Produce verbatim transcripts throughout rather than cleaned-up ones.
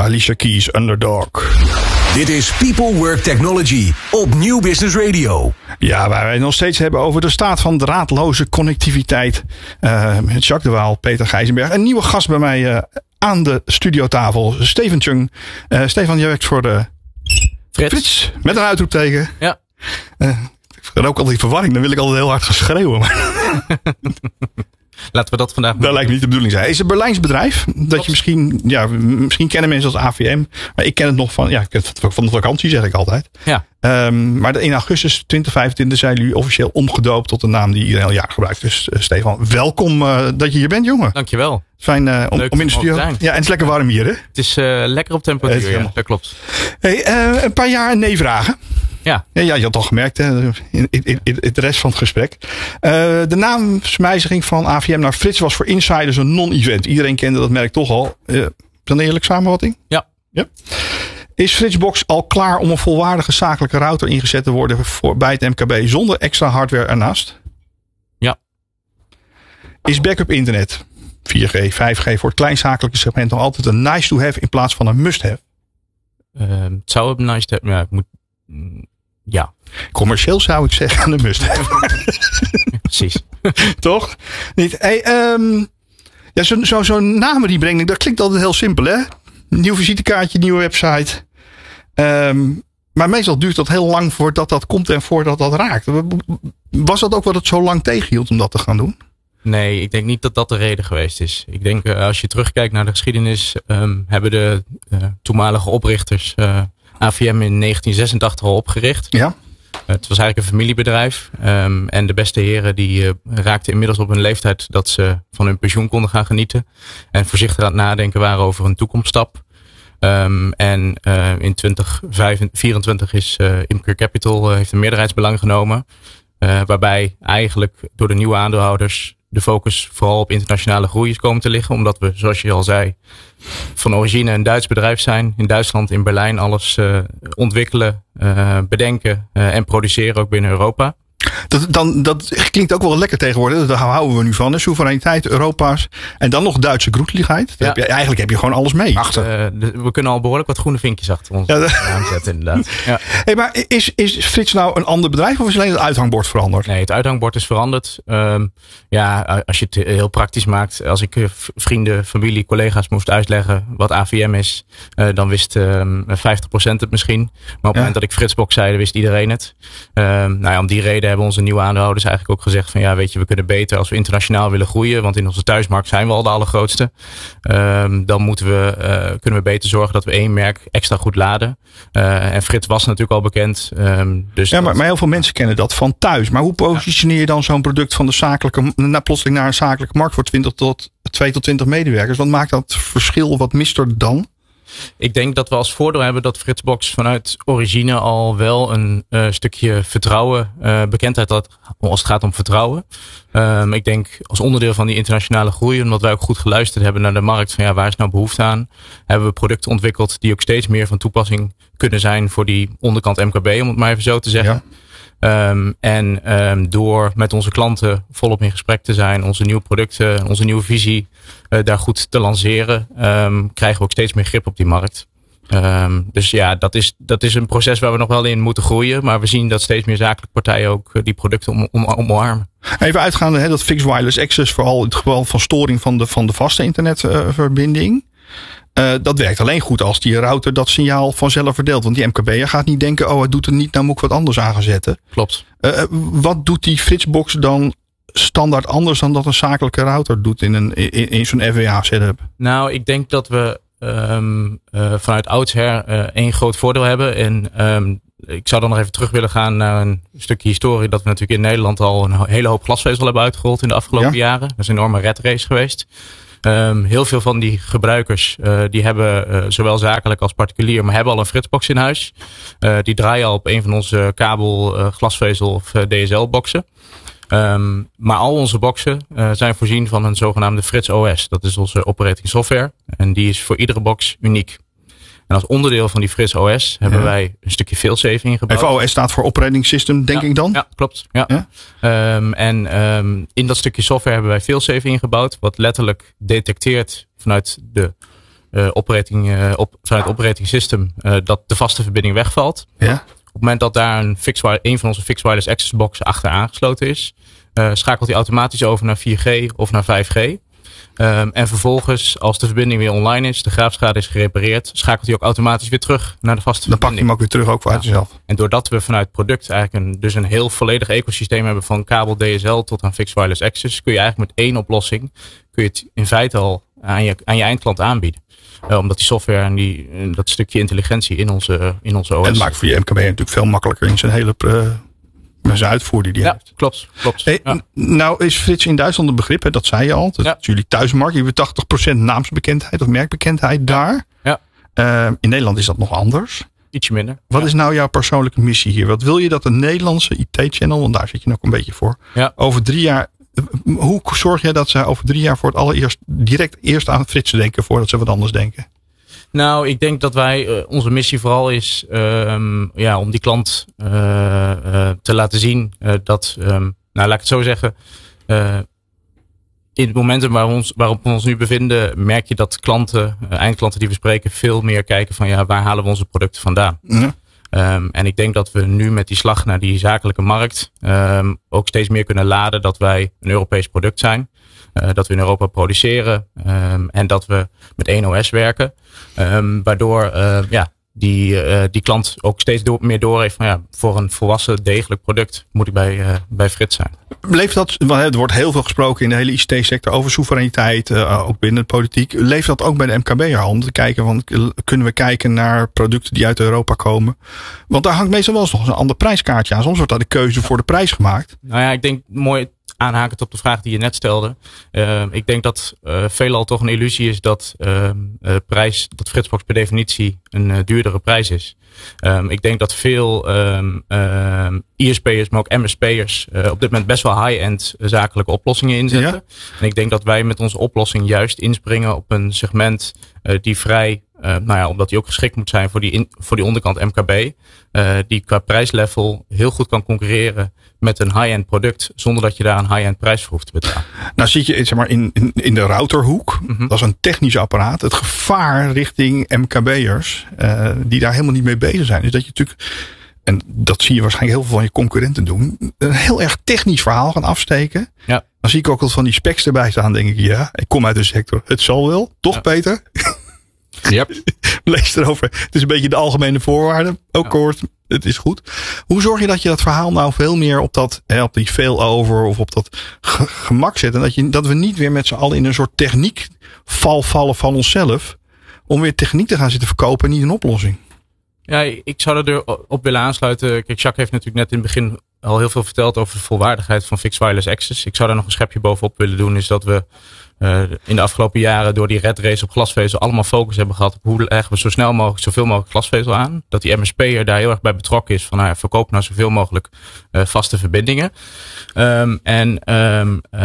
Alicia Keys, Underdog. Dit is People Work Technology op Nieuw Business Radio. Ja, waar wij het nog steeds hebben over de staat van draadloze connectiviteit. Uh, met Jacques de Waal, Peter Gijzenberg. Een nieuwe gast bij mij uh, aan de studiotafel, Stefan Chung. Uh, Stefan, jij werkt voor de Frits. Frits met een uitroepteken. Ja. Uh, ik heb ook altijd verwarring, dan wil ik altijd heel hard gaan schreeuwen. Laten we dat vandaag doen. Dat lijkt me niet de bedoeling zijn. Is het een Berlijns bedrijf? Dat Klopt. je misschien, ja, misschien kennen mensen als A V M. Maar ik ken het nog van, ja, ik ken het van de vakantie, zeg ik altijd. Ja. Um, maar in augustus twintig vijfentwintig zijn jullie officieel omgedoopt tot een naam die iedereen al jaar gebruikt. Dus uh, Stefan, welkom uh, dat je hier bent, jongen. Dankjewel. Fijn uh, om, om in de studio. Ja, en het is lekker warm hier, hè? Het is uh, lekker op temperatuur, ja, dat klopt. Hey, uh, een paar jaar nee-vragen. Ja. Ja, ja, je had het al gemerkt, hè, in, in, in, in de rest van het gesprek. Uh, de naamswijziging van A V M naar Frits was voor insiders een non-event. Iedereen kende dat merk toch al. Uh, is dat een eerlijke samenvatting? Ja. ja. Is Fritzbox al klaar om een volwaardige zakelijke router ingezet te worden voor, bij het M K B zonder extra hardware ernaast? Ja. Is backup internet, vier G, vijf G voor het kleinzakelijke segment nog altijd een nice to have in plaats van een must have? Uh, het zou een nice to have, ja, ik moet... Ja. Commercieel zou ik zeggen een must have. Precies. Toch? Niet. Hey, um, ja, zo'n zo, zo namen die brengen, dat klinkt altijd heel simpel, hè? Nieuw visitekaartje, nieuwe website. Um, maar meestal duurt dat heel lang voordat dat komt en voordat dat raakt. Was dat ook wat het zo lang tegenhield om dat te gaan doen? Nee, ik denk niet dat dat de reden geweest is. Ik denk uh, als je terugkijkt naar de geschiedenis, um, hebben de uh, toenmalige oprichters uh, A V M in negentien zesentachtig al opgericht. Ja. Uh, het was eigenlijk een familiebedrijf. Um, en de beste heren die uh, raakten inmiddels op een leeftijd dat ze van hun pensioen konden gaan genieten. En voorzichtig aan het nadenken waren over een toekomststap. Um, en uh, in twintig vierentwintig is uh, Imker Capital uh, heeft een meerderheidsbelang genomen. Uh, waarbij eigenlijk door de nieuwe aandeelhouders de focus vooral op internationale groei is komen te liggen. Omdat we, zoals je al zei, van origine een Duits bedrijf zijn. In Duitsland, in Berlijn alles uh, ontwikkelen, uh, bedenken uh, en produceren ook binnen Europa. Dat, dan, dat klinkt ook wel lekker tegenwoordig. Daar houden we nu van. Hè? Soevereiniteit, Europa's. En dan nog Duitse groetligheid. Ja. Heb je, eigenlijk heb je gewoon alles mee. Achter. Uh, de, we kunnen al behoorlijk wat groene vinkjes achter ons ja, aanzetten inderdaad. Ja. Hey, maar is, is Frits nou een ander bedrijf of is alleen het uithangbord veranderd? Nee, het uithangbord is veranderd. Um, ja, als je het heel praktisch maakt. Als ik vrienden, familie, collega's moest uitleggen wat A V M is. Uh, dan wist um, vijftig procent het misschien. Maar op het ja. moment dat ik Fritzbox zei, wist iedereen het. Um, nou ja, om die reden hebben onze nieuwe aandeelhouders eigenlijk ook gezegd van ja, weet je, we kunnen beter als we internationaal willen groeien, want in onze thuismarkt zijn we al de allergrootste. Um, dan moeten we, uh, kunnen we beter zorgen dat we één merk extra goed laden. Uh, en Frits was natuurlijk al bekend. Um, dus ja, maar, dat, maar heel veel mensen kennen dat van thuis. Maar hoe positioneer je dan zo'n product van de zakelijke, nou, plotseling naar een zakelijke markt voor twintig tot twee tot twintig medewerkers? Wat maakt dat verschil? Wat mist er dan? Ik denk dat we als voordeel hebben dat Fritzbox vanuit origine al wel een uh, stukje vertrouwen, uh, bekendheid had als het gaat om vertrouwen. Um, ik denk als onderdeel van die internationale groei, omdat wij ook goed geluisterd hebben naar de markt van ja, waar is nou behoefte aan, hebben we producten ontwikkeld die ook steeds meer van toepassing kunnen zijn voor die onderkant M K B, om het maar even zo te zeggen. Ja. Um, en um, door met onze klanten volop in gesprek te zijn, onze nieuwe producten, onze nieuwe visie uh, daar goed te lanceren, um, krijgen we ook steeds meer grip op die markt. Um, dus ja, dat is, dat is een proces waar we nog wel in moeten groeien. Maar we zien dat steeds meer zakelijke partijen ook die producten om, om, omarmen. Even uitgaande, hè, dat fixed wireless access, vooral in het geval van storing van de, van de vaste internetverbinding. Uh, dat werkt alleen goed als die router dat signaal vanzelf verdeelt. Want die M K B'er gaat niet denken, oh het doet het niet, nou moet ik wat anders aan gaan zetten. Klopt. Uh, wat doet die Fritzbox dan standaard anders dan dat een zakelijke router doet in, een, in, in zo'n F W A setup? Nou, ik denk dat we um, uh, vanuit oudsher uh, één groot voordeel hebben. En um, ik zou dan nog even terug willen gaan naar een stukje historie. Dat we natuurlijk in Nederland al een hele hoop glasvezel hebben uitgerold in de afgelopen ja. jaren. Dat is een enorme red race geweest. Um, heel veel van die gebruikers uh, die hebben uh, zowel zakelijk als particulier, maar hebben al een Fritzbox in huis. Uh, die draaien al op een van onze kabel, uh, glasvezel of uh, D S L boxen. Um, maar al onze boxen uh, zijn voorzien van een zogenaamde Frits O S. Dat is onze operating software. En die is voor iedere box uniek. En als onderdeel van die Frits O S hebben ja. wij een stukje failsafe ingebouwd. Even O S staat voor operating system, denk ja, ik dan? Ja, klopt. Ja. Ja? Um, en um, in dat stukje software hebben wij failsafe ingebouwd. Wat letterlijk detecteert vanuit de uh, operating, uh, op, vanuit het operating system uh, dat de vaste verbinding wegvalt. Ja. Op het moment dat daar een, fixed, een van onze fixed wireless access boxen achter aangesloten is, uh, schakelt hij automatisch over naar vier G of naar vijf G. Um, en vervolgens, als de verbinding weer online is, de graafschade is gerepareerd, schakelt hij ook automatisch weer terug naar de vaste Dan verbinding. pak je hem ook weer terug, ook voor uit jezelf. En doordat we vanuit het product eigenlijk een, dus een heel volledig ecosysteem hebben van kabel D S L tot aan fixed wireless access, kun je eigenlijk met één oplossing, kun je het in feite al aan je, aan je eindklant aanbieden. Uh, omdat die software en die, dat stukje intelligentie in onze, in onze O S. En het maakt voor je M K B natuurlijk veel makkelijker in zijn hele uh, zijn uitvoer die die ja, heeft. klopt. klopt. Hey, ja. n- nou is Frits in Duitsland een begrip, hè, dat zei je al. Dat Ja. is jullie thuismarkt. Je hebt tachtig procent naamsbekendheid of merkbekendheid daar. Ja. Uh, in Nederland is dat nog anders. Ietsje minder. Wat ja. is nou jouw persoonlijke missie hier? Wat wil je dat een Nederlandse I T-channel, want daar zit je nog een beetje voor, Ja. over drie jaar, hoe zorg jij dat ze over drie jaar voor het allereerst direct eerst aan Frits denken voordat ze wat anders denken? Nou, ik denk dat wij, uh, onze missie vooral is um, ja, om die klant uh, uh, te laten zien uh, dat, um, nou laat ik het zo zeggen, uh, in het momentum waar we ons, waarop we ons nu bevinden, merk je dat klanten, uh, eindklanten die we spreken, veel meer kijken van ja, waar halen we onze producten vandaan? Ja. Um, en ik denk dat we nu met die slag naar die zakelijke markt um, ook steeds meer kunnen laden dat wij een Europees product zijn. Uh, dat we in Europa produceren um, en dat we met één O S werken. Um, waardoor uh, ja, die, uh, die klant ook steeds door, meer door heeft van ja, voor een volwassen, degelijk product moet ik bij, uh, bij Frits zijn. Leeft dat, want er wordt heel veel gesproken in de hele I C T-sector over soevereiniteit, uh, ook binnen de politiek. Leeft dat ook bij de M K B'er om te kijken, van, kunnen we kijken naar producten die uit Europa komen? Want daar hangt meestal wel eens nog een ander prijskaartje aan. Soms wordt daar de keuze voor de prijs gemaakt. Nou ja, ik denk mooi aanhakend op de vraag die je net stelde. Uh, ik denk dat uh, veelal toch een illusie is dat uh, uh, prijs, dat Fritzbox per definitie een uh, duurdere prijs is. Um, ik denk dat veel um, uh, I S P'ers, maar ook M S P'ers uh, op dit moment best wel high-end zakelijke oplossingen inzetten. Ja. En ik denk dat wij met onze oplossing juist inspringen op een segment uh, die vrij, uh, nou ja, omdat die ook geschikt moet zijn voor die, in, voor die onderkant M K B, uh, die qua prijslevel heel goed kan concurreren met een high-end product, zonder dat je daar een high-end prijs voor hoeft te betalen. Nou zit je zeg maar, in, in, in de routerhoek. Mm-hmm. Dat is een technisch apparaat. Het gevaar richting M K B'ers, uh, die daar helemaal niet mee bezig zijn. Dus dat je natuurlijk, en dat zie je waarschijnlijk heel veel van je concurrenten doen, een heel erg technisch verhaal gaan afsteken. Ja. Dan zie ik ook wat van die specs erbij staan. Denk ik, ja, ik kom uit de sector. Het zal wel. Toch, ja. Peter? Yep. Lees erover. Het is een beetje de algemene voorwaarden. Ook ja. Kort. Het is goed. Hoe zorg je dat je dat verhaal nou veel meer op dat, hè, op die failover of op dat ge- gemak zet? En dat, je, dat we niet weer met z'n allen in een soort techniek val vallen van onszelf. Om weer techniek te gaan zitten verkopen en niet een oplossing. Ja, ik zou er op willen aansluiten. Kijk, Jacques heeft natuurlijk net in het begin al heel veel verteld over de volwaardigheid van fixed wireless access. Ik zou daar nog een schepje bovenop willen doen. Is dat we uh, in de afgelopen jaren door die red race op glasvezel allemaal focus hebben gehad op hoe leggen we zo snel mogelijk zoveel mogelijk glasvezel aan. Dat die M S P'er daar heel erg bij betrokken is van nou ja, verkoop nou zoveel mogelijk uh, vaste verbindingen. Um, en um, uh,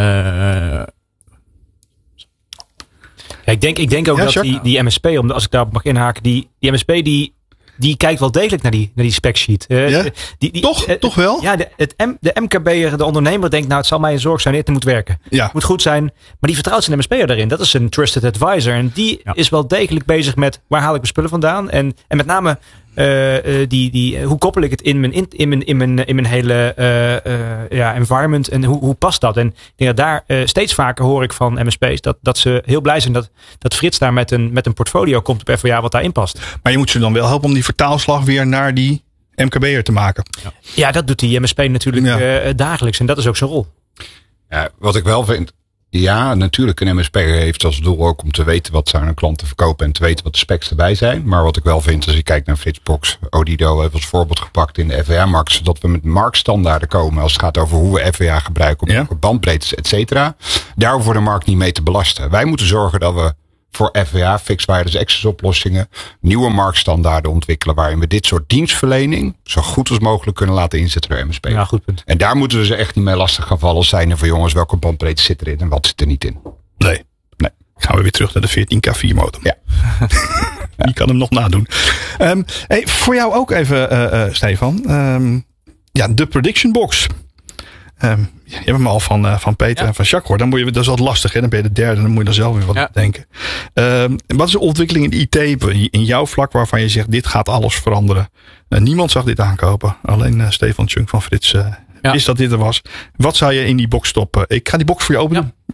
ja, ik denk, ik denk ook ja, dat die, die M S P, als ik daarop mag inhaken, die, die M S P die Die kijkt wel degelijk naar die, naar die specsheet. Uh, ja? die, die, toch? Uh, toch wel? Ja, de, het M, de M K B'er, de ondernemer denkt, nou het zal mij een zorg zijn, dit moet werken. Ja. Het moet goed zijn. Maar die vertrouwt zijn M S P'er daarin. Dat is een trusted advisor. En die ja. is wel degelijk bezig met, waar haal ik mijn spullen vandaan? En, en met name, uh, uh, die, die, hoe koppel ik het in mijn, in, in mijn, in mijn, in mijn hele uh, uh, ja, environment? En hoe, hoe past dat? En ik denk dat daar uh, steeds vaker hoor ik van M S P's dat, dat ze heel blij zijn dat, dat Frits daar met een, met een portfolio komt op F O A wat daarin past. Maar je moet ze dan wel helpen om die vertaalslag weer naar die M K B'er te maken. Ja, ja dat doet die M S P natuurlijk ja. uh, dagelijks. En dat is ook zijn rol. Ja, wat ik wel vind. Ja, natuurlijk een M S P heeft als doel ook om te weten wat ze aan hun klanten verkopen en te weten wat de specs erbij zijn. Maar wat ik wel vind, als je kijkt naar Fritzbox, Odido heeft als voorbeeld gepakt in de F W A-markt, zodat we met marktstandaarden komen als het gaat over hoe we F W A gebruiken, op ja. bandbreedtes, et cetera. Daar hoeven we de markt niet mee te belasten. Wij moeten zorgen dat we voor F W A, fixed wireless access oplossingen, nieuwe marktstandaarden ontwikkelen waarin we dit soort dienstverlening zo goed als mogelijk kunnen laten inzetten door M S P. Ja, goed punt. En daar moeten we ze echt niet mee lastig gaan vallen als zijn van jongens, welke bandbreedte zit erin en wat zit er niet in. Nee, nee. Gaan we weer terug naar de veertien K vier modem. Ja. Die kan hem nog nadoen. Um, hey, voor jou ook even, uh, uh, Stefan. Um, ja, de prediction box. Um, je hebt hem al van, uh, van Peter ja. en van Jacques hoor. Dan moet je, dat is wat lastig. Hè? Dan ben je de derde. Dan moet je dan zelf weer wat ja. denken. Um, wat is de ontwikkeling in de I T in jouw vlak waarvan je zegt dit gaat alles veranderen? Uh, niemand zag dit aankopen. Alleen uh, Stefan Tjunk van Frits uh, ja. wist dat dit er was. Wat zou je in die box stoppen? Ik ga die box voor je openen. Ja.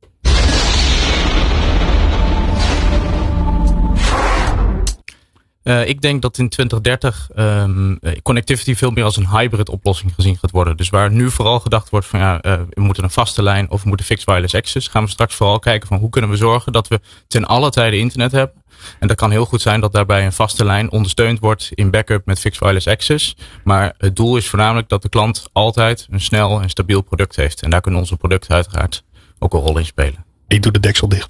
Uh, ik denk dat in twintig dertig um, connectivity veel meer als een hybrid oplossing gezien gaat worden. Dus waar nu vooral gedacht wordt van ja, uh, we moeten een vaste lijn of we moeten fixed wireless access. Gaan we straks vooral kijken van hoe kunnen we zorgen dat we ten alle tijde internet hebben. En dat kan heel goed zijn dat daarbij een vaste lijn ondersteund wordt in backup met fixed wireless access. Maar het doel is voornamelijk dat de klant altijd een snel en stabiel product heeft. En daar kunnen onze producten uiteraard ook een rol in spelen. Ik doe de deksel dicht.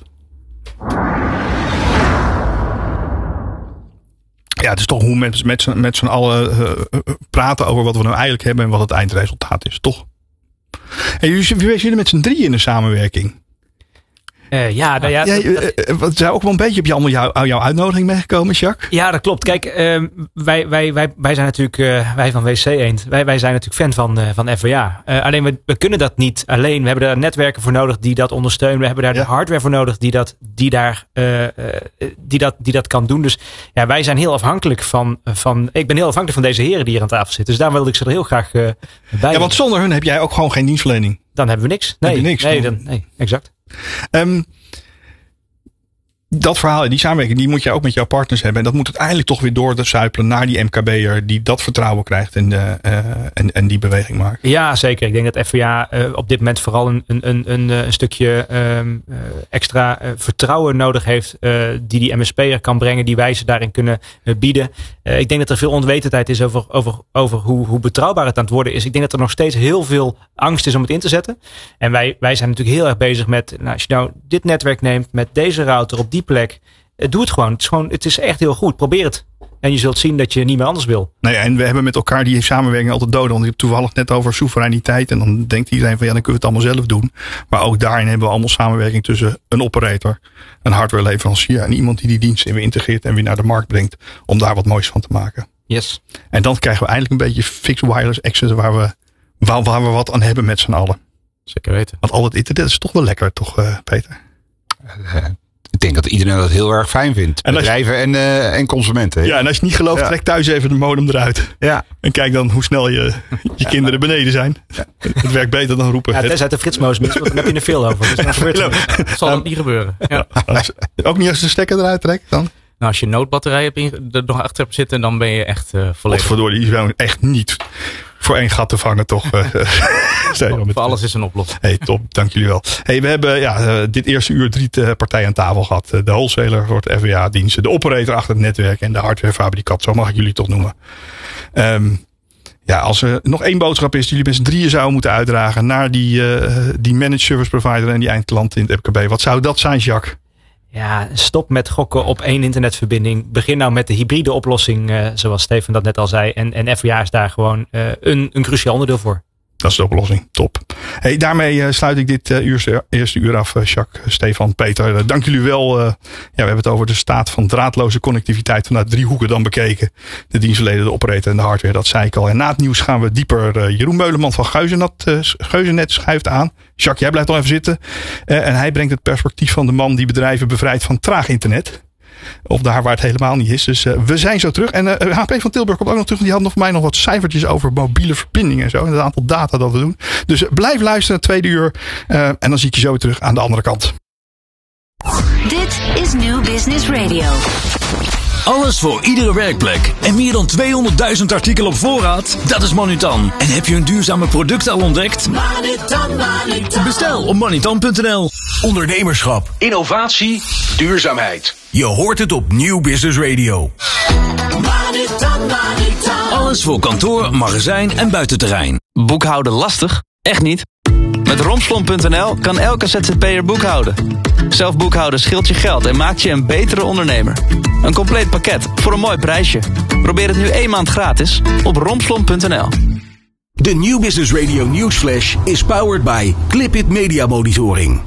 Ja, het is toch hoe mensen met, met, met z'n allen uh, praten over wat we nou eigenlijk hebben en wat het eindresultaat is, toch? En jullie zitten met z'n drieën in de samenwerking. Uh, ja, nou ja, ja, uh, wat zijn ook wel een beetje op je, allemaal jou, jouw uitnodiging meegekomen, Jacques? Ja, dat klopt. Kijk, uh, wij, wij, wij, wij zijn natuurlijk, uh, wij van W C Eend, wij, wij zijn natuurlijk fan van, uh, van F W A. Uh, alleen we, we kunnen dat niet alleen. We hebben daar netwerken voor nodig die dat ondersteunen. We hebben daar ja. de hardware voor nodig die dat, die daar, uh, uh, die dat, die dat kan doen. Dus ja, wij zijn heel afhankelijk van, van, ik ben heel afhankelijk van deze heren die hier aan tafel zitten. Dus daar wilde ik ze er heel graag uh, bij. Ja, want zonder hun heb jij ook gewoon geen dienstverlening. Dan hebben we niks. Nee, heb je niks, nee, dan, nee exact. Um, dat verhaal en die samenwerking, die moet je ook met jouw partners hebben. En dat moet uiteindelijk toch weer doorzuipelen naar die M K B'er die dat vertrouwen krijgt en, uh, en, en die beweging maakt. Ja, zeker. Ik denk dat F W A uh, op dit moment vooral een, een, een, een stukje um, uh, extra uh, vertrouwen nodig heeft uh, die die M S P'er kan brengen, die wij ze daarin kunnen uh, bieden. Uh, ik denk dat er veel onwetendheid is over, over, over hoe, hoe betrouwbaar het aan het worden is. Ik denk dat er nog steeds heel veel angst is om het in te zetten. En wij, wij zijn natuurlijk heel erg bezig met, nou, als je nou dit netwerk neemt met deze router op die plek, doe het gewoon. Het is gewoon, het is echt heel goed. Probeer het. En je zult zien dat je niet meer anders wil. Nee, en we hebben met elkaar die samenwerking altijd doden. Want ik heb toevallig net over soevereiniteit. En dan denkt iedereen van ja, dan kunnen we het allemaal zelf doen. Maar ook daarin hebben we allemaal samenwerking tussen een operator, een hardwareleverancier en iemand die die diensten weer integreert en weer naar de markt brengt. Om daar wat moois van te maken. Yes. En dan krijgen we eindelijk een beetje fixed wireless access waar we, waar, waar we wat aan hebben met z'n allen. Zeker weten. Want al het internet is toch wel lekker, toch uh, Peter? Uh, Ik denk dat iedereen dat heel erg fijn vindt. En bedrijven je, en, uh, en consumenten. He? Ja, en als je het niet gelooft, ja. trek thuis even de modem eruit. Ja. En kijk dan hoe snel je, je ja. kinderen beneden zijn. Ja. Het werkt beter dan roepen. Ja, tenzij het de Fritsmoos mis, want dan heb je er veel over. Dus dan gebeurt het. Zal dat niet gebeuren. Ja. Ja. Ook niet als je de stekker eruit trekt dan? Nou, als je een noodbatterij hebt in, er nog achter hebt zitten, dan ben je echt uh, volledig. Godverdorie, die zijn echt niet voor één gat te vangen, toch? Voor alles is een oplossing. Hey, top, dank jullie wel. Hey, we hebben ja, uh, dit eerste uur drie uh, partijen aan tafel gehad. Uh, de wholesaler voor het F W A-diensten, de operator achter het netwerk en de hardwarefabrikant, zo mag ik jullie toch noemen. Um, ja, als er nog één boodschap is die jullie met z'n drieën zouden moeten uitdragen naar die, uh, die managed service provider en die eindklant in het M K B, wat zou dat zijn, Jacques? Ja, stop met gokken op één internetverbinding. Begin nou met de hybride oplossing, uh, zoals Steven dat net al zei. En, en F W A is daar gewoon uh, een, een cruciaal onderdeel voor. Dat is de oplossing. Top. Hey, daarmee uh, sluit ik dit uh, uur, eerste uur af. Uh, Jacques, Stefan, Peter. Uh, dank jullie wel. Uh, ja, we hebben het over de staat van draadloze connectiviteit vanuit drie hoeken dan bekeken. De dienstleden, de operator en de hardware. Dat zei ik al. En na het nieuws gaan we dieper. Uh, Jeroen Meuleman van Geuzennet, uh, Geuzennet schuift aan. Jacques, jij blijft nog even zitten. Uh, en hij brengt het perspectief van de man die bedrijven bevrijdt van traag internet. Of daar waar het helemaal niet is. Dus uh, we zijn zo terug. En uh, H P van Tilburg komt ook nog terug. Die had nog voor mij nog wat cijfertjes over mobiele verbindingen en zo. En het aantal data dat we doen. Dus uh, blijf luisteren, tweede uur. Uh, en dan zie ik je zo terug aan de andere kant. Dit is New Business Radio. Alles voor iedere werkplek. En meer dan tweehonderdduizend artikelen op voorraad? Dat is Manutan. En heb je een duurzame product al ontdekt? Manutan, Manutan. Bestel op manutan punt n l. Ondernemerschap, innovatie, duurzaamheid. Je hoort het op New Business Radio. Manutan, Manutan. Alles voor kantoor, magazijn en buitenterrein. Boekhouden lastig? Echt niet. Met romslomp punt n l kan elke Z Z P'er boekhouden. Zelf boekhouden scheelt je geld en maakt je een betere ondernemer. Een compleet pakket voor een mooi prijsje. Probeer het nu één maand gratis op romslomp punt n l. De New Business Radio Newsflash is powered by Clipit Media Monitoring.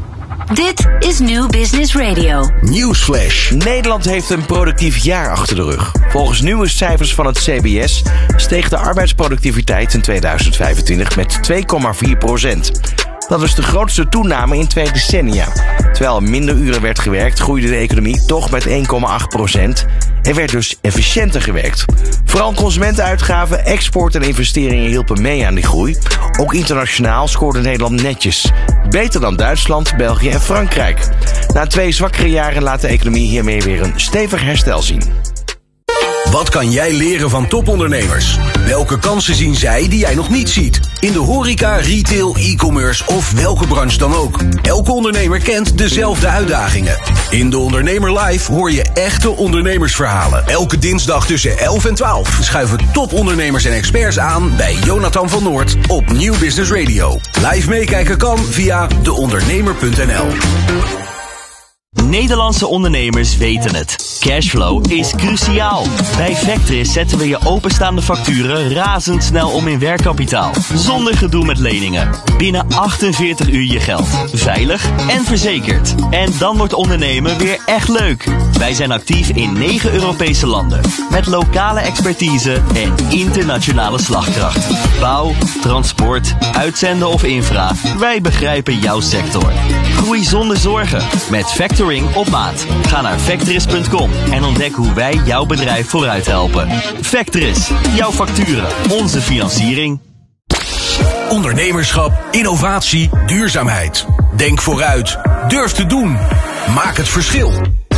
Dit is New Business Radio. Nieuwsflash. Nederland heeft een productief jaar achter de rug. Volgens nieuwe cijfers van het C B S steeg de arbeidsproductiviteit in tweeduizend vijfentwintig met twee komma vier procent. Dat is de grootste toename in twee decennia. Terwijl er minder uren werd gewerkt, groeide de economie toch met één komma acht procent. Er werd dus efficiënter gewerkt. Vooral consumentenuitgaven, export en investeringen hielpen mee aan die groei. Ook internationaal scoorde Nederland netjes. Beter dan Duitsland, België en Frankrijk. Na twee zwakkere jaren laat de economie hiermee weer een stevig herstel zien. Wat kan jij leren van topondernemers? Welke kansen zien zij die jij nog niet ziet? In de horeca, retail, e-commerce of welke branche dan ook. Elke ondernemer kent dezelfde uitdagingen. In De Ondernemer Live hoor je echte ondernemersverhalen. Elke dinsdag tussen elf en twaalf schuiven topondernemers en experts aan bij Jonathan van Noord op Nieuw Business Radio. Live meekijken kan via de ondernemer punt n l. Nederlandse ondernemers weten het. Cashflow is cruciaal. Bij Vectris zetten we je openstaande facturen razendsnel om in werkkapitaal. Zonder gedoe met leningen. Binnen achtenveertig uur je geld. Veilig en verzekerd. En dan wordt ondernemen weer echt leuk. Wij zijn actief in negen Europese landen. Met lokale expertise en internationale slagkracht. Bouw, transport, uitzenden of infra. Wij begrijpen jouw sector. Groei zonder zorgen. Met Factoring op maat. Ga naar Vectris punt com en ontdek hoe wij jouw bedrijf vooruit helpen. Vectris, jouw facturen, onze financiering. Ondernemerschap, innovatie, duurzaamheid. Denk vooruit. Durf te doen. Maak het verschil.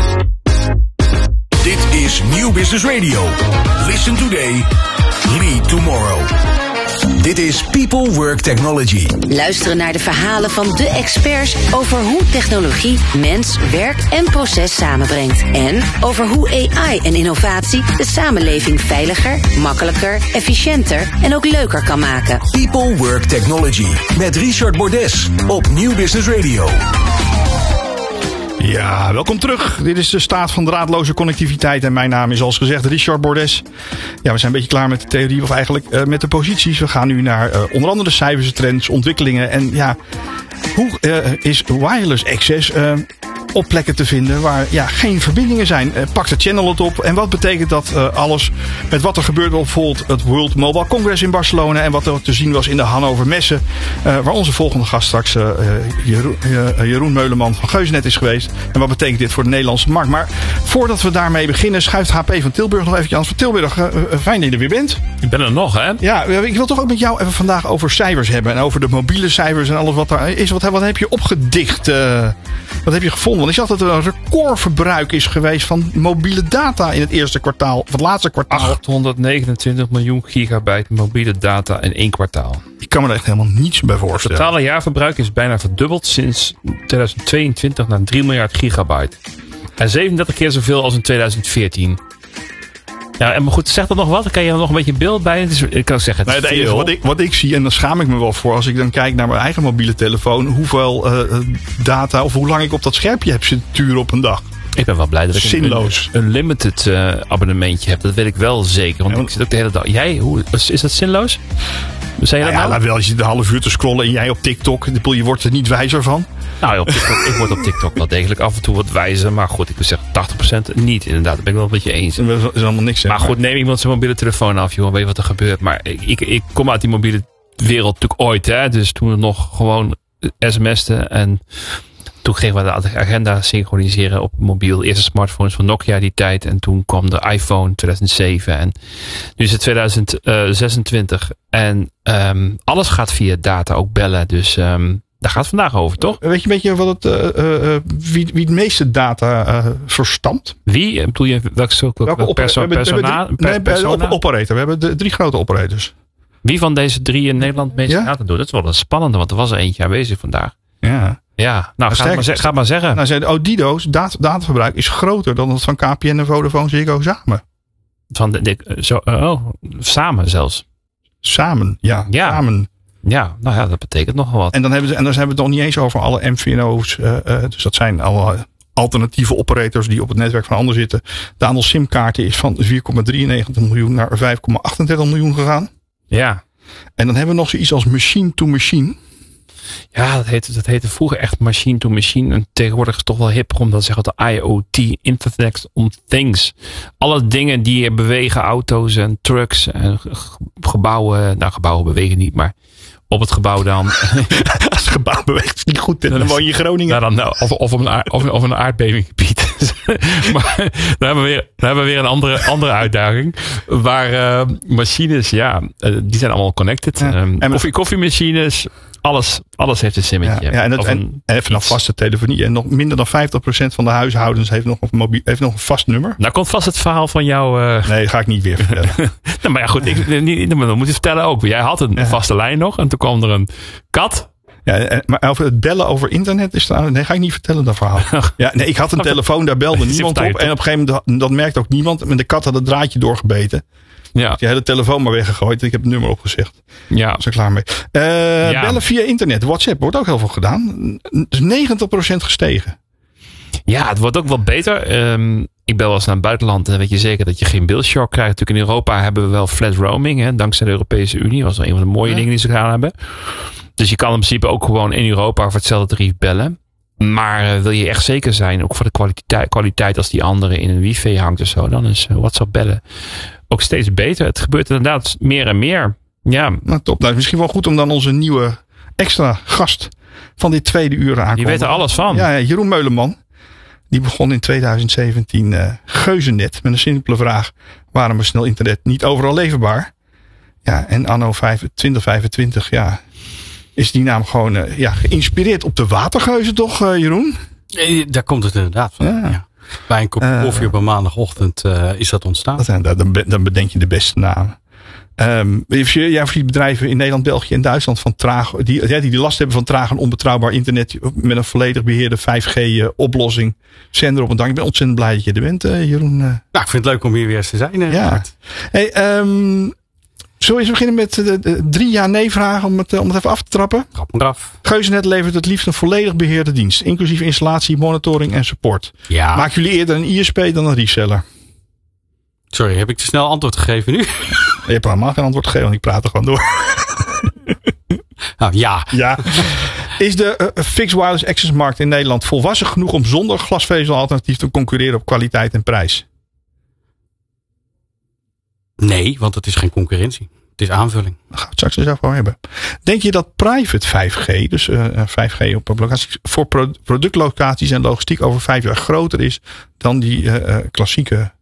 Dit is Nieuw Business Radio. Listen today. Lead tomorrow. Dit is People Work Technology. Luisteren naar de verhalen van de experts over hoe technologie mens, werk en proces samenbrengt. En over hoe A I en innovatie de samenleving veiliger, makkelijker, efficiënter en ook leuker kan maken. People Work Technology met Richard Bordes op Nieuw Business Radio. Ja, welkom terug. Dit is de staat van draadloze connectiviteit. En mijn naam is zoals gezegd Richard Bordes. Ja, we zijn een beetje klaar met de theorie, of eigenlijk uh, met de posities. We gaan nu naar uh, onder andere de cijfers, trends, ontwikkelingen. En ja, hoe uh, is wireless access uh, op plekken te vinden waar ja, geen verbindingen zijn? Uh, pak de channel het op. En wat betekent dat uh, alles met wat er gebeurt op bijvoorbeeld het World Mobile Congress in Barcelona. En wat er te zien was in de Hannover Messe. Uh, waar onze volgende gast straks uh, Jeroen, uh, Jeroen Meuleman van Geusnet is geweest. En wat betekent dit voor de Nederlandse markt? Maar voordat we daarmee beginnen, schuift H P van Tilburg nog even aan. Van Tilburg, uh, uh, fijn dat je er weer bent. Ik ben er nog, hè? Ja, ik wil toch ook met jou even vandaag over cijfers hebben. En over de mobiele cijfers en alles wat daar is. Wat, wat heb je opgedicht? Uh, wat heb je gevonden? Want ik zag dat er een recordverbruik is geweest van mobiele data in het eerste kwartaal. Of het laatste kwartaal. achthonderdnegenentwintig miljoen gigabyte mobiele data in één kwartaal. Ik kan me er echt helemaal niets bij voorstellen. Het totale jaarverbruik is bijna verdubbeld sinds tweeduizend tweeëntwintig naar drie miljard gigabyte. En zevenendertig keer zoveel als in tweeduizend veertien. Ja, en maar goed, zegt dat nog wat? Kan je er nog een beetje beeld bij? Het is, ik kan zeggen, het is nee, veel. Wat ik, wat ik zie, en daar schaam ik me wel voor, als ik dan kijk naar mijn eigen mobiele telefoon, hoeveel uh, data of hoe lang ik op dat schermpje heb zitten turen op een dag. Ik ben wel blij dat ik zinloos. een, een limited uh, abonnementje heb. Dat weet ik wel zeker. Want ja, ik zit ook de hele dag. Jij, hoe, is dat zinloos? Zei je dat nou ja, nou? wel, je zit een half uur te scrollen en jij op TikTok. Je wordt er niet wijzer van. Nou, op TikTok, ik word op TikTok wel degelijk af en toe wat wijzer. Maar goed, ik wil zeggen tachtig procent niet. Inderdaad, daar ben ik wel een beetje eens. Dat is allemaal niks. Hè, maar goed, neem iemand zijn mobiele telefoon af, joh. Weet je wat er gebeurt. Maar ik, ik, ik kom uit die mobiele wereld natuurlijk ooit. Hè. Dus toen we nog gewoon sms'ten en toen kregen we de agenda synchroniseren op mobiel. De eerste smartphones van Nokia die tijd. En toen kwam de iPhone tweeduizend zeven. En nu is het tweeduizend zesentwintig. En um, alles gaat via data, ook bellen. Dus um, daar gaat het vandaag over, toch? Weet je een beetje wat het, uh, uh, wie, wie het meeste data uh, verstamt? Wie? Bedoel je welke soort welke perso- opera- persona? drie, nee, persona? Op, operator. We hebben de drie grote operators. Wie van deze drie in Nederland het meeste ja? data doet? Dat is wel een spannende, want er was er eentje aanwezig vandaag. Ja. Ja, nou, ga, maar, ga maar zeggen. Nou, zei Odido's dat, dataverbruik is groter dan dat van K P N en Vodafone Ziggo samen. Van de, de, zo, oh, samen zelfs. Samen, ja. ja. Samen. Ja, nou ja, dat betekent nogal wat. En dan hebben ze, en dan hebben we het nog niet eens over alle M V N O's. Uh, uh, dus dat zijn alle alternatieve operators die op het netwerk van anderen zitten. Het aantal simkaarten is van vier komma drieënnegentig miljoen naar vijf komma achtendertig miljoen gegaan. Ja. En dan hebben we nog zoiets als machine to machine. Ja, dat heette, dat heette vroeger echt machine to machine. En tegenwoordig is het toch wel hipper om dat te zeggen. De I O T, Internet of Things. Alle dingen die bewegen, auto's en trucks en gebouwen. Nou, gebouwen bewegen niet, maar op het gebouw dan. Als het gebouw beweegt is niet goed. Dan, dan woon je in Groningen. Nou, dan, of, of, op een aard, of, of een aardbevinggebied. Maar dan hebben we weer, dan hebben we weer een andere, andere uitdaging. Waar uh, machines, ja, uh, die zijn allemaal connected. Ja. Um, en koffie, koffiemachines, alles, alles heeft een simmetje. Ja, ja, en, dat, en, en vanaf vaste telefonie. En nog minder dan vijftig procent van de huishoudens heeft nog een, mobiel, heeft nog een vast nummer. Nou komt vast het verhaal van jou. Uh... Nee, ga ik niet weer vertellen. nou, maar ja, goed, ik, niet, dan moet je vertellen ook. Jij had een ja. vaste lijn nog en toen kwam er een kat. Ja, maar over het bellen over internet is trouwens. Nee, ga ik niet vertellen dat verhaal. Ja, nee, ik had een telefoon, daar belde niemand op. En op een gegeven moment, dat merkte ook niemand. Met de kat had het draadje doorgebeten. Ja. Je hele telefoon maar weggegooid. Ik heb het nummer opgezegd. Ja. Was er klaar mee. Uh, ja. Bellen via internet. WhatsApp wordt ook heel veel gedaan. Dus negentig procent gestegen. Ja, het wordt ook wel beter. Um, ik bel wel eens naar het buitenland. En dan weet je zeker dat je geen beeldshock krijgt. Natuurlijk in Europa hebben we wel flat roaming. Hè, dankzij de Europese Unie. Dat was wel een van de mooie ja. dingen die ze gedaan hebben. Dus je kan in principe ook gewoon in Europa voor hetzelfde tarief bellen. Maar uh, wil je echt zeker zijn, ook voor de kwaliteit, kwaliteit als die andere in een wifi hangt of zo, dan is uh, WhatsApp bellen ook steeds beter. Het gebeurt inderdaad meer en meer. Ja. Nou, top. Nou, misschien wel goed om dan onze nieuwe extra gast van dit tweede uur aan te Die weet er alles van. Ja, ja, Jeroen Meuleman. Die begon in tweeduizend zeventien uh, Geuzennet met een simpele vraag. Waarom is snel internet niet overal leverbaar? Ja, en anno twintig vijfentwintig, ja, is die naam gewoon uh, ja, geïnspireerd op de watergeuzen, toch, uh, Jeroen? Ja, daar komt het inderdaad van. Ja. Ja. Bij een kopje koffie op een maandagochtend uh, is dat ontstaan. Dat zijn, dan, dan bedenk je de beste namen. Um, jij ziet bedrijven in Nederland, België en Duitsland van traag, die, die, die last hebben van traag en onbetrouwbaar internet met een volledig beheerde vijf G oplossing. Zender op een dank. Ik ben ontzettend blij dat je er bent, uh, Jeroen. Uh. Nou, ik vind het leuk om hier weer eens te zijn. Uh, ja. Hey, um, zullen we eens beginnen met de, de drie ja-nee-vragen om het, om het even af te trappen? Trap maar af. Geuzennet levert het liefst een volledig beheerde dienst, inclusief installatie, monitoring en support. Ja. Maken jullie eerder een I S P dan een reseller? Sorry, heb ik te snel antwoord gegeven nu? Je hebt helemaal geen antwoord gegeven, want ik praat er gewoon door. Nou, ja. ja. Is de uh, fixed wireless access markt in Nederland volwassen genoeg om zonder glasvezelalternatief te concurreren op kwaliteit en prijs? Nee, want het is geen concurrentie. Het is aanvulling. Daar gaan we het straks eens over hebben. Denk je dat private vijf G, dus uh, vijf G op locaties, voor pro- productlocaties en logistiek over vijf jaar groter is dan die uh, uh, klassieke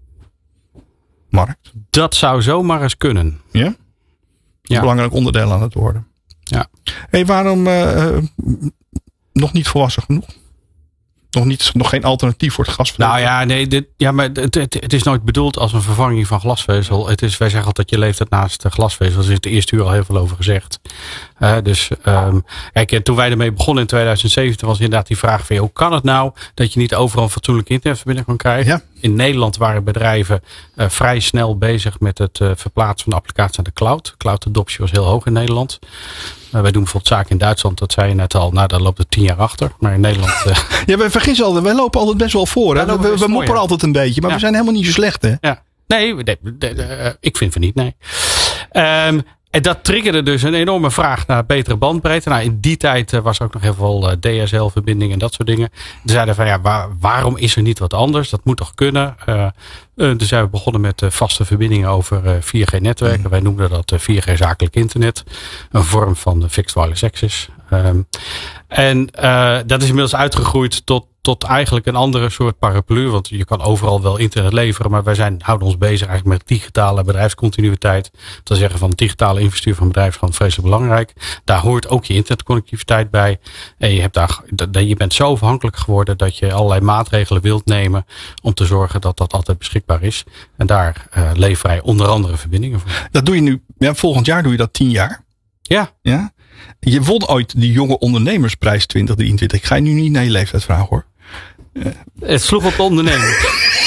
markt? Dat zou zomaar eens kunnen. Ja? Dat is ja. een belangrijk onderdeel aan het worden. Ja. Hey, waarom uh, nog niet volwassen genoeg? Nog, niet, nog geen alternatief voor het glasvezel? Nou ja, nee, dit, ja maar het, het, het is nooit bedoeld als een vervanging van glasvezel. Het is, wij zeggen altijd, je leeft het naast de glasvezel. Daar is de eerste uur al heel veel over gezegd. Uh, dus um, kijk, toen wij ermee begonnen in tweeduizend zeventien was inderdaad die vraag van, hoe kan het nou dat je niet overal een fatsoenlijke internetverbinding kan krijgen? Ja. In Nederland waren bedrijven uh, vrij snel bezig met het uh, verplaatsen van de applicatie naar de cloud. Cloud adoptie was heel hoog in Nederland. Uh, wij doen bijvoorbeeld zaken in Duitsland, dat zei je net al, nou daar loopt het tien jaar achter. Maar in Nederland... Uh, ja, wij vergissen altijd, wij lopen altijd best wel voor. Hè? We, we, we mopperen altijd een beetje, maar ja. we zijn helemaal niet zo slecht. Hè? Ja. Nee, nee, nee uh, ik vind van niet, nee. Um, En dat triggerde dus een enorme vraag naar betere bandbreedte. Nou, in die tijd was er ook nog heel veel D S L-verbindingen en dat soort dingen. Toen zeiden van ja, waar, waarom is er niet wat anders? Dat moet toch kunnen? Uh, uh, dus zijn we begonnen met uh, vaste verbindingen over uh, vier G-netwerken. Mm. Wij noemden dat uh, vier G zakelijk internet. Een vorm van uh, fixed wireless access. Um, en uh, dat is inmiddels uitgegroeid tot tot eigenlijk een andere soort paraplu. Want je kan overal wel internet leveren. Maar wij zijn, houden ons bezig eigenlijk met digitale bedrijfscontinuïteit. Dat zeggen van digitale infrastructuur van bedrijven is gewoon vreselijk belangrijk. Daar hoort ook je internetconnectiviteit bij. En je, hebt daar, je bent zo afhankelijk geworden dat je allerlei maatregelen wilt nemen om te zorgen dat dat altijd beschikbaar is. En daar uh, lever wij onder andere verbindingen voor. Dat doe je nu, ja, volgend jaar doe je dat tien jaar. Ja. Ja. Je won ooit de Jonge Ondernemersprijs twintig drieëntwintig. Ik ga je nu niet naar je leeftijd vragen hoor. Uh. Het sloeg op de ondernemer.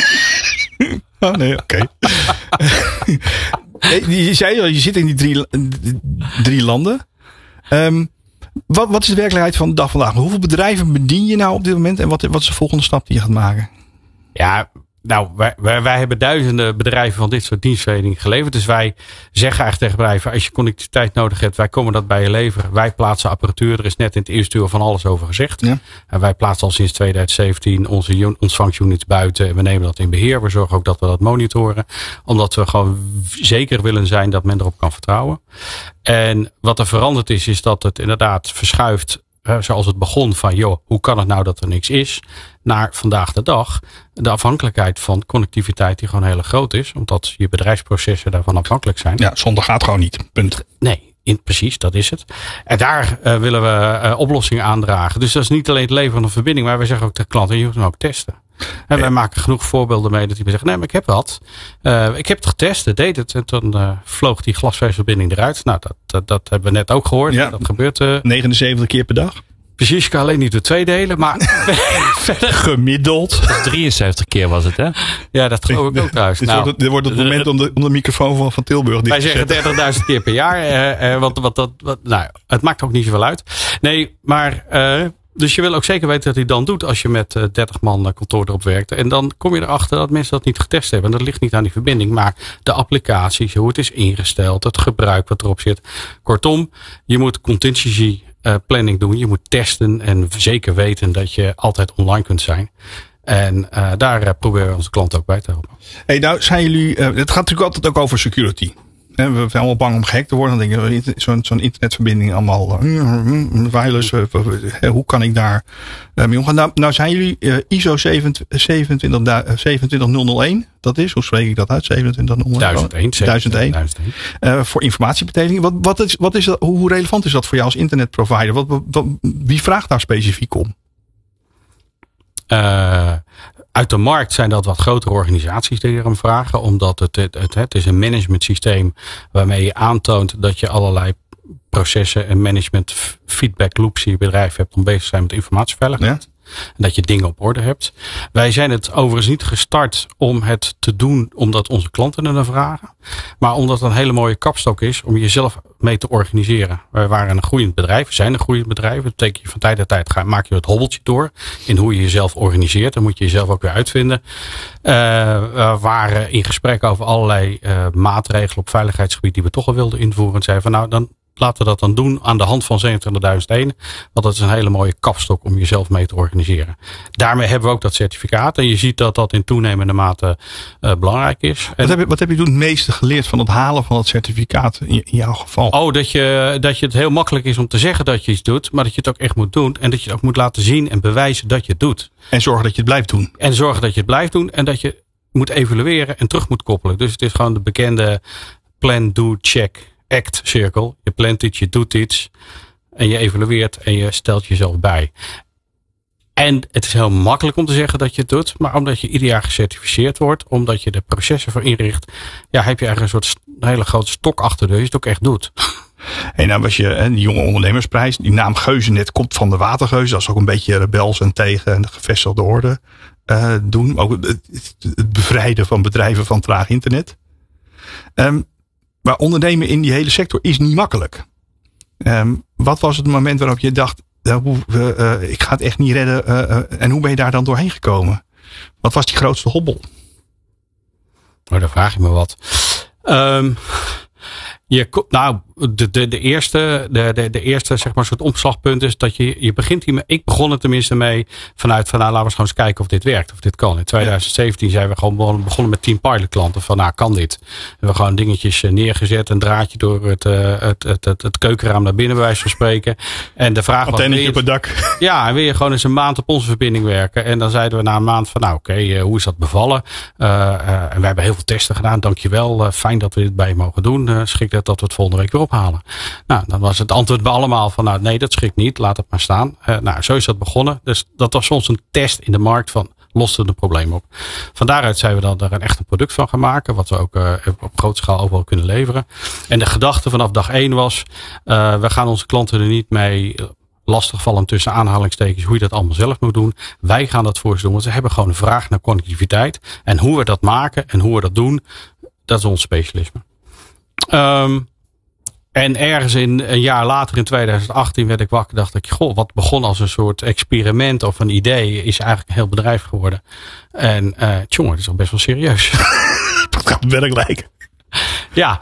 Oh nee, oké. Okay. Je zei al, je zit in die drie, drie landen. Um, wat, wat is de werkelijkheid van de dag vandaag? Hoeveel bedrijven bedien je nou op dit moment? En wat, wat is de volgende stap die je gaat maken? Ja, Nou, wij, wij, wij hebben duizenden bedrijven van dit soort dienstverlening geleverd. Dus wij zeggen eigenlijk tegen bedrijven, als je connectiviteit nodig hebt, wij komen dat bij je leveren. Wij plaatsen apparatuur. Er is net in het eerste uur van alles over gezegd. Ja. En wij plaatsen al sinds twintig zeventien onze ontvangsunits buiten. En we nemen dat in beheer. We zorgen ook dat we dat monitoren. Omdat we gewoon zeker willen zijn dat men erop kan vertrouwen. En wat er veranderd is, is dat het inderdaad verschuift. Uh, zoals het begon van, joh, hoe kan het nou dat er niks is? Naar vandaag de dag de afhankelijkheid van connectiviteit die gewoon heel groot is. Omdat je bedrijfsprocessen daarvan afhankelijk zijn. Ja, zonder gaat gewoon niet. Punt. Nee, in, precies, dat is het. En daar uh, willen we uh, oplossingen aandragen. Dus dat is niet alleen het leveren van een verbinding. Maar we zeggen ook tegen klanten, je moet hem ook testen. En wij maken genoeg voorbeelden mee dat die zeggen, nee, maar ik heb wat. Uh, ik heb het getest, het deed het. En toen uh, vloog die glasvezelverbinding eruit. Nou, dat, dat, dat hebben we net ook gehoord. Ja, dat gebeurt uh, negenenzeventig keer per dag. Precies, ik kan alleen niet de twee delen, maar verder. Gemiddeld. drieënzeventig keer was het, hè? Ja, dat geloof ik ook trouwens. Dit nou, wordt, dit wordt het moment om de, om de microfoon van, van Tilburg Wij zeggen dertigduizend keer per jaar. Uh, uh, want, wat, dat, wat, nou, het maakt ook niet zoveel uit. Nee, maar uh, dus je wil ook zeker weten dat hij dan doet als je met uh, dertig man uh, kantoor erop werkt. En dan kom je erachter dat mensen dat niet getest hebben. En dat ligt niet aan die verbinding, maar de applicaties, hoe het is ingesteld, het gebruik wat erop zit. Kortom, je moet contingency Uh, planning doen. Je moet testen en zeker weten dat je altijd online kunt zijn. En uh, daar uh, proberen we onze klanten ook bij te helpen. Hey, nou zijn jullie, uh, het gaat natuurlijk altijd ook over security. We zijn allemaal bang om gehackt te worden. Dan denk je, zo'n, zo'n internetverbinding allemaal uh, wireless. Uh, uh, hoe kan ik daar uh, mee omgaan? Nou, nou zijn jullie uh, I S O zevenentwintighonderdéén. Dat is, hoe spreek ik dat uit? zevenentwintighonderd duizend één. duizend één. Uh, voor informatiebetekening. Wat, wat is, wat is dat, hoe relevant is dat voor jou als internetprovider? Wat, wat, wie vraagt daar specifiek om? Uh, uit de markt zijn dat wat grotere organisaties die erom vragen. Omdat het, het, het, het is een management systeem waarmee je aantoont dat je allerlei processen en management feedback loops in je bedrijf hebt om bezig te zijn met informatieveiligheid. Ja. En dat je dingen op orde hebt. Wij zijn het overigens niet gestart om het te doen omdat onze klanten er naar vragen. Maar omdat het een hele mooie kapstok is om jezelf mee te organiseren. Wij waren een groeiend bedrijf. We zijn een groeiend bedrijf. Dat betekent van tijd tot tijd ga, maak je het hobbeltje door. In hoe je jezelf organiseert. Dan moet je jezelf ook weer uitvinden. Uh, we waren in gesprek over allerlei uh, maatregelen op veiligheidsgebied die we toch al wilden invoeren. En zeiden van nou dan laten we dat dan doen aan de hand van zevenentwintigduizend één. Want dat is een hele mooie kapstok om jezelf mee te organiseren. Daarmee hebben we ook dat certificaat. En je ziet dat dat in toenemende mate uh, belangrijk is. Wat heb, je, wat heb je toen het meeste geleerd van het halen van dat certificaat in, in jouw geval? Oh, dat je, dat je het heel makkelijk is om te zeggen dat je iets doet. Maar dat je het ook echt moet doen. En dat je het ook moet laten zien en bewijzen dat je het doet. En zorgen dat je het blijft doen. En zorgen dat je het blijft doen. En dat je moet evalueren en terug moet koppelen. Dus het is gewoon de bekende plan, do, check. Act cirkel. Je plant iets, je doet iets. En je evalueert en je stelt jezelf bij. En het is heel makkelijk om te zeggen dat je het doet. Maar omdat je ieder jaar gecertificeerd wordt. Omdat je de processen voor inricht. Ja, heb je eigenlijk een soort een hele grote stok achter de je het ook echt doet. En nou was je die jonge ondernemersprijs. Die naam Geuzennet komt van de Watergeuzen. Dat is ook een beetje rebels en tegen de gevestigde orde uh, doen. Ook het, het bevrijden van bedrijven van traag internet. Um, Maar ondernemen in die hele sector is niet makkelijk. Um, wat was het moment waarop je dacht, uh, uh, uh, ik ga het echt niet redden. Uh, uh, en hoe ben je daar dan doorheen gekomen? Wat was die grootste hobbel? Oh, daar vraag je me wat. Um, je, nou, de, de, de eerste, de, de, de eerste zeg maar, soort omslagpunt is dat je, je begint hiermee. Ik begon er tenminste mee vanuit van nou, laten we eens gewoon eens kijken of dit werkt, of dit kan. In twintig zeventien zijn we gewoon begonnen met tien pilotklanten van nou, kan dit? We hebben gewoon dingetjes neergezet, een draadje door het, uh, het, het, het, het keukenraam naar binnen, bij wijze van spreken. En de vraag was, antennetje op het dak. Ja, en wil je gewoon eens een maand op onze verbinding werken? En dan zeiden we na een maand van nou, oké, okay, uh, hoe is dat bevallen? Uh, uh, en we hebben heel veel testen gedaan, dankjewel. Uh, fijn dat we dit bij je mogen doen. Uh, schrik dat dat we het volgende week weer ophalen. Nou, dan was het antwoord bij allemaal van nou nee, dat schikt niet, laat het maar staan. Uh, nou, zo is dat begonnen. Dus dat was soms een test in de markt van lost het een probleem op. Van daaruit zijn we dan er een echt een product van gaan maken, wat we ook uh, op grote schaal overal kunnen leveren. En de gedachte vanaf dag één was, uh, we gaan onze klanten er niet mee lastigvallen tussen aanhalingstekens hoe je dat allemaal zelf moet doen. Wij gaan dat voor ze doen, want ze hebben gewoon een vraag naar connectiviteit. En hoe we dat maken en hoe we dat doen, dat is ons specialisme. Um, En ergens in een jaar later, in twintig achttien, werd ik wakker. Dacht ik, goh, wat begon als een soort experiment of een idee, is eigenlijk een heel bedrijf geworden. En uh, tjonge, dat is al best wel serieus. Dat gaat werk lijken. Ja,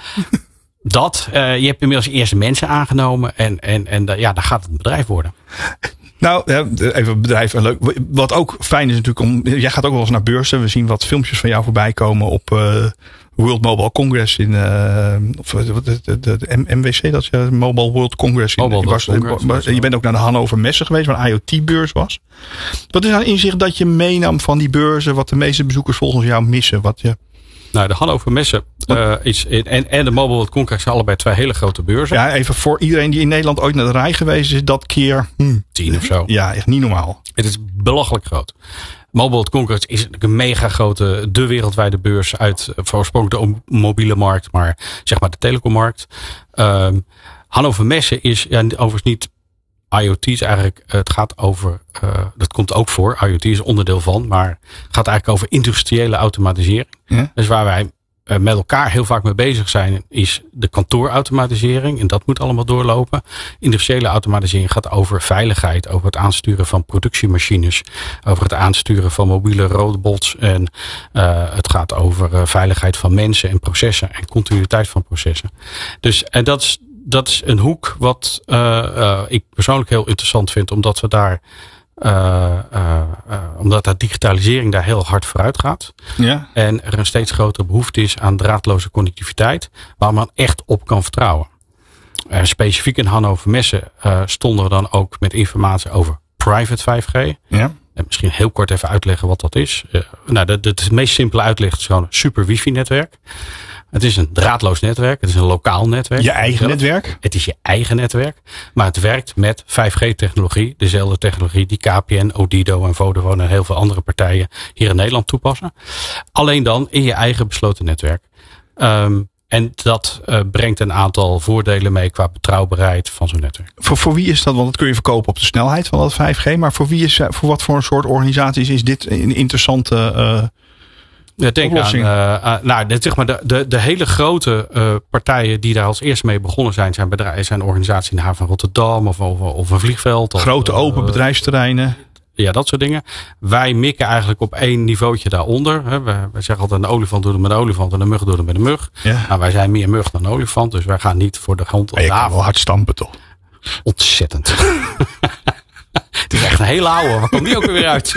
dat. Uh, je hebt inmiddels eerste mensen aangenomen. En, en, en uh, ja, dan gaat het een bedrijf worden. Nou, even een bedrijf. Leuk. Wat ook fijn is natuurlijk om. Jij gaat ook wel eens naar beurzen. We zien wat filmpjes van jou voorbij komen op uh, World Mobile Congress in. Uh, of de, de, de, de M W C, dat is uh, Mobile World Congress. In, Mobile was, Congress was, je bent ook naar de Hannover Messe geweest, waar een IoT-beurs was. Wat is nou inzicht dat je meenam van die beurzen, wat de meeste bezoekers volgens jou missen? Wat je. Nou, de Hannover Messe uh, is, en, en de Mobile World Congress zijn allebei twee hele grote beurzen. Ja, even voor iedereen die in Nederland ooit naar de rij geweest is, dat keer hmm, tien of zo. Ja, echt niet normaal. Het is belachelijk groot. Mobile World Congress is een mega grote, de wereldwijde beurs uit voor oorspronkelijk de mobiele markt, maar zeg maar de telecommarkt. Um, Hannover Messe is ja, overigens niet. IoT is eigenlijk, het gaat over, uh, dat komt ook voor, IoT is onderdeel van, maar het gaat eigenlijk over industriële automatisering. Ja. Dus waar wij uh, met elkaar heel vaak mee bezig zijn, is de kantoorautomatisering. En dat moet allemaal doorlopen. Industriële automatisering gaat over veiligheid, over het aansturen van productiemachines, over het aansturen van mobiele robots. En uh, het gaat over uh, veiligheid van mensen en processen en continuïteit van processen. Dus en dat is Dat is een hoek wat uh, uh, ik persoonlijk heel interessant vind. Omdat we daar uh, uh, uh, omdat daar digitalisering daar heel hard vooruit gaat. Ja. En er een steeds grotere behoefte is aan draadloze connectiviteit. Waar man echt op kan vertrouwen. Uh, specifiek in Hannover Messe uh, stonden we dan ook met informatie over private vijf G. Ja. En misschien heel kort even uitleggen wat dat is. Uh, nou, de, de, de meest simpele uitleg is gewoon een super wifi netwerk. Het is een draadloos netwerk. Het is een lokaal netwerk. Je eigen netwerk? Het is je eigen netwerk. Maar het werkt met vijf G technologie. Dezelfde technologie die K P N, Odido en Vodafone en heel veel andere partijen hier in Nederland toepassen. Alleen dan in je eigen besloten netwerk. Um, en dat uh, brengt een aantal voordelen mee qua betrouwbaarheid van zo'n netwerk. Voor, voor wie is dat? Want dat kun je verkopen op de snelheid van dat vijf G. Maar voor wie is, voor wat voor een soort organisaties is dit een interessante uh, Ja, denk aan, uh, uh, nou, de, zeg maar de, de, de hele grote uh, partijen die daar als eerste mee begonnen zijn, zijn bedrijven, zijn organisaties in de haven van Rotterdam of, of, of een vliegveld. Of, grote open uh, bedrijfsterreinen. Ja, dat soort dingen. Wij mikken eigenlijk op één niveautje daaronder. Hè. We, we zeggen altijd een olifant doet het met een olifant en een mug doet het met een mug. Ja. Nou, wij zijn meer mug dan olifant, dus wij gaan niet voor de hond. Je kan wel hard stampen toch? Ontzettend. Het is echt een hele oude. Waar komt die ook weer uit?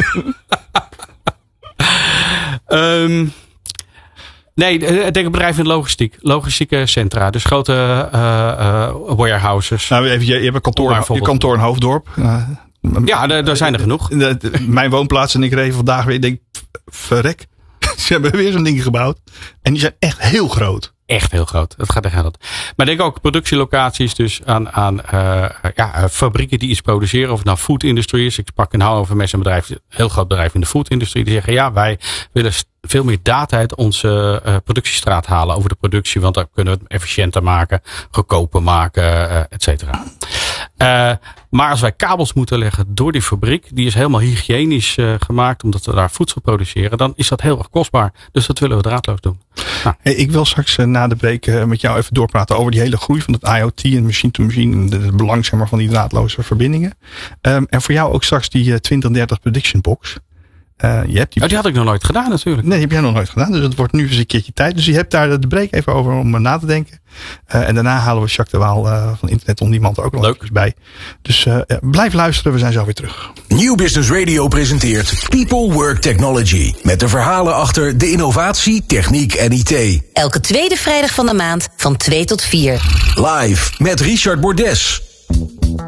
Um, nee, ik denk bedrijven in logistiek. Logistieke centra. Dus grote uh, uh, warehouses. Nou, even, je, je hebt een kantoor, je kantoor in Hoofddorp. Uh, ja, daar, daar zijn er genoeg. De, de, mijn woonplaats en ik reed vandaag weer. Ik denk, verrek. Ze hebben weer zo'n ding gebouwd. En die zijn echt heel groot. Echt heel groot. Dat gaat echt aan dat. Maar ik denk ook productielocaties. Dus aan, aan uh, ja, fabrieken die iets produceren. Of het nou food industry is. Ik sprak in Hannover met een bedrijf. Een heel groot bedrijf in de food industrie. Die zeggen ja, wij willen veel meer data uit onze uh, productiestraat halen. Over de productie. Want dan kunnen we het efficiënter maken. Goedkoper maken. Uh, et cetera. Uh, maar als wij kabels moeten leggen door die fabriek. Die is helemaal hygiënisch uh, gemaakt. Omdat we daar voedsel produceren. Dan is dat heel erg kostbaar. Dus dat willen we draadloos doen. Nou. Hey, ik wil straks uh, na de break uh, met jou even doorpraten over die hele groei van het IoT en machine-to-machine. En het belang zeg maar, van die draadloze verbindingen. Um, en voor jou ook straks die uh, twintig dertig prediction box. Uh, je hebt die... Oh, die had ik nog nooit gedaan natuurlijk. Nee, die heb jij nog nooit gedaan. Dus het wordt nu eens een keertje tijd. Dus je hebt daar de break even over om na te denken. Uh, en daarna halen we Jacques de Waal uh, van Internet on Demand ook nog eens bij. Dus uh, blijf luisteren. We zijn zo weer terug. Nieuw Business Radio presenteert People Work Technology. Met de verhalen achter de innovatie, techniek en I T. Elke tweede vrijdag van de maand van twee tot vier. Live met Richard Bordes.